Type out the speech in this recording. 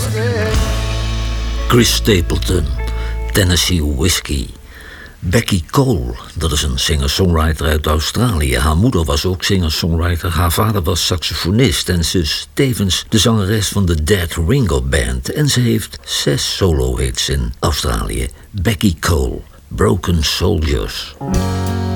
Chris Stapleton, Tennessee Whiskey. Becky Cole, dat is een singer-songwriter uit Australië. Haar moeder was ook singer-songwriter, haar vader was saxofonist en ze is tevens de zangeres van de Dead Ringo Band. En ze heeft 6 solo-hits in Australië. Becky Cole, Broken Soldiers.